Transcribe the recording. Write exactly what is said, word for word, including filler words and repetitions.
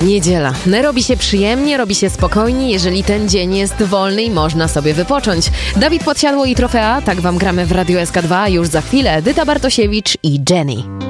Niedziela. Robi się przyjemnie, robi się spokojnie, jeżeli ten dzień jest wolny i można sobie wypocząć. Dawid Podsiadło i Trofea, tak wam gramy w Radio S K dwa, już za chwilę Edyta Bartosiewicz i Jenny.